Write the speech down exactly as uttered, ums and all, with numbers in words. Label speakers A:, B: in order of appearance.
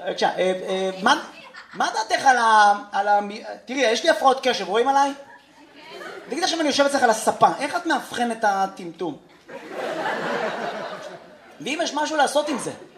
A: בבקשה, מה דעתך על ה... תראי, יש לי הפרעות קשב, רואים עליי? תגיד עכשיו אני יושב אצלך על הספה, איך את מאבחן את הטמטום? ואם יש משהו לעשות עם זה?